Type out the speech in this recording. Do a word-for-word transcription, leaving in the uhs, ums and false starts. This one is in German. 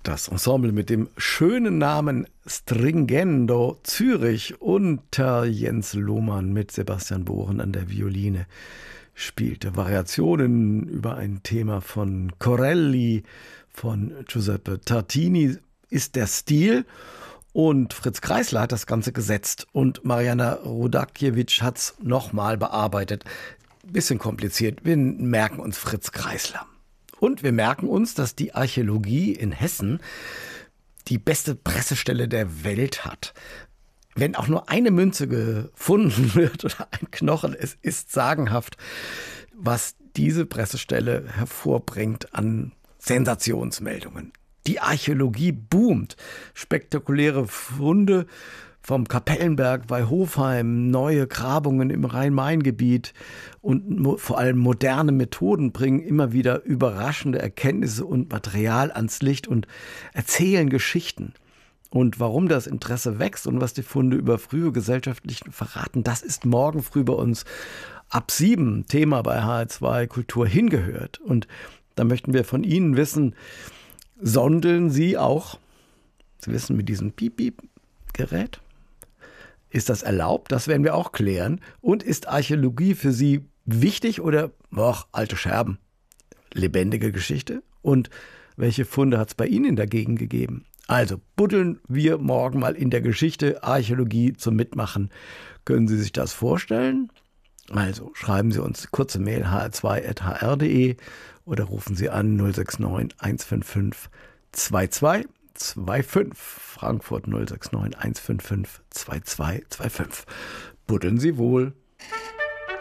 Das Ensemble mit dem schönen Namen Stringendo Zürich unter Jens Lohmann mit Sebastian Bohren an der Violine spielte Variationen über ein Thema von Corelli, von Giuseppe Tartini ist der Stil. Und Fritz Kreisler hat das Ganze gesetzt und Mariana Rudakiewicz hat es nochmal bearbeitet. Bisschen kompliziert, wir merken uns Fritz Kreisler. Und wir merken uns, dass die Archäologie in Hessen die beste Pressestelle der Welt hat. Wenn auch nur eine Münze gefunden wird oder ein Knochen, es ist sagenhaft, was diese Pressestelle hervorbringt an Sensationsmeldungen. Die Archäologie boomt. Spektakuläre Funde vom Kapellenberg bei Hofheim, neue Grabungen im Rhein-Main-Gebiet und mo- vor allem moderne Methoden bringen immer wieder überraschende Erkenntnisse und Material ans Licht und erzählen Geschichten. Und warum das Interesse wächst und was die Funde über frühe gesellschaftlichen verraten, das ist morgen früh bei uns ab sieben Thema bei H R zwei Kultur hingehört. Und da möchten wir von Ihnen wissen, sondeln Sie auch, Sie wissen, mit diesem Piep-Piep-Gerät? Ist das erlaubt? Das werden wir auch klären. Und ist Archäologie für Sie wichtig oder, ach, alte Scherben? Lebendige Geschichte? Und welche Funde hat es bei Ihnen in der Gegend gegeben? Also buddeln wir morgen mal in der Geschichte Archäologie zum Mitmachen. Können Sie sich das vorstellen? Also schreiben Sie uns kurze Mail h r zwei at h r punkt d e oder rufen Sie an null sechs neun eins fünf fünf zwei zwei zwei fünf, Frankfurt null sechs neun eins fünf fünf zwei zwei zwei fünf. Buddeln Sie wohl.